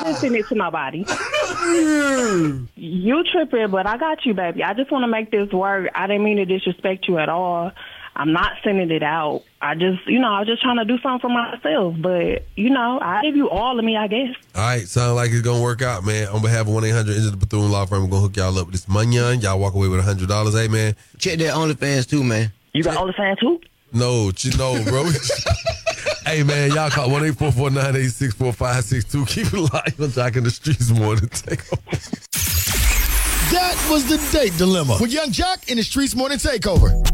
didn't send it to nobody. You tripping, but I got you, baby. I just want to make this work. I didn't mean to disrespect you at all. I'm not sending it out. I was just trying to do something for myself. But, I give you all of me, I guess. All right, sounds like it's going to work out, man. On behalf of 1-800 Enter the Bethune Law Firm, we're going to hook y'all up with this money. Y'all walk away with $100. Hey, man. Check that OnlyFans, too, man. You got OnlyFans, too? No, bro. Hey, man, y'all call 1-844-986-4562. Keep it live on Jock in the Streets Morning Takeover. That was the date dilemma with Young Jock in the Streets Morning Takeover.